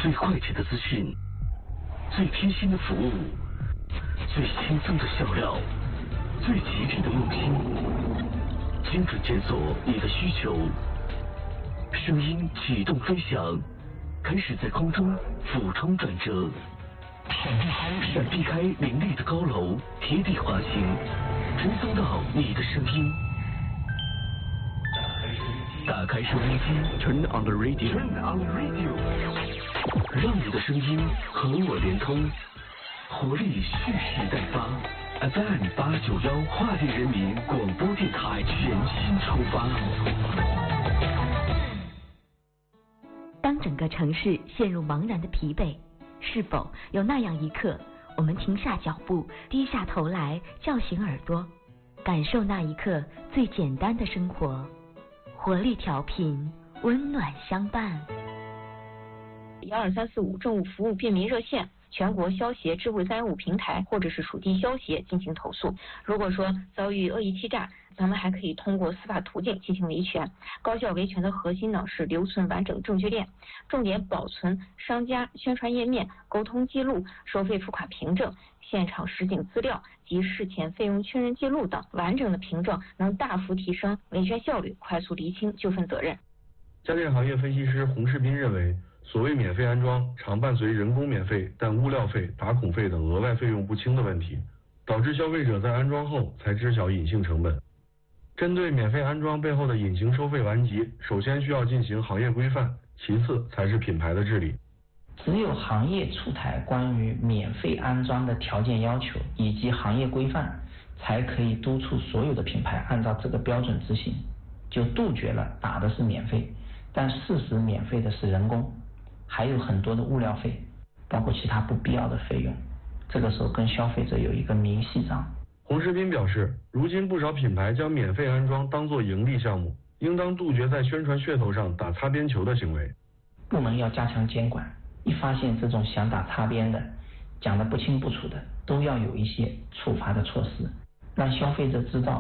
最快捷的资讯，最贴心的服务，最轻松的笑料，最极致的用心，精准检索你的需求。声音启动飞翔，开始在空中俯冲转折，闪避开林立的高楼，贴地滑行，追踪到你的声音。打开收音机 ，Turn on the radio， 让你的声音和我连通，活力蓄势待发。FM 891华电人民广播电台全新出发。 当整个城市陷入茫然的疲惫，是否有那样一刻，我们停下脚步，低下头来，叫醒耳朵，感受那一刻最简单的生活？活力调频，温暖相伴。 12345政务服务便民热线，全国消协智慧315平台，或者是属地消协进行投诉。如果说遭遇恶意欺诈，咱们还可以通过司法途径进行维权。高效维权的核心呢是留存完整证据链，重点保存商家宣传页面、沟通记录、收费付款凭证、现场实景资料及事前费用确认记录等完整的凭证，能大幅提升维权效率，快速厘清纠纷责任。 家电行业分析师洪世斌认为，所谓免费安装常伴随人工免费但物料费、打孔费等额外费用不清的问题，导致消费者在安装后才知晓隐性成本。针对免费安装背后的隐形收费顽疾，首先需要进行行业规范，其次才是品牌的治理。 只有行业出台关于免费安装的条件要求以及行业规范，才可以督促所有的品牌按照这个标准执行，就杜绝了打的是免费，但事实免费的是人工，还有很多的物料费，包括其他不必要的费用，这个时候跟消费者有一个明细账。 洪世斌表示，如今不少品牌将免费安装当作盈利项目，应当杜绝在宣传噱头上打擦边球的行为。 部门要加强监管，一发现这种想打擦边的、讲得不清不楚的，都要有一些处罚的措施，让消费者知道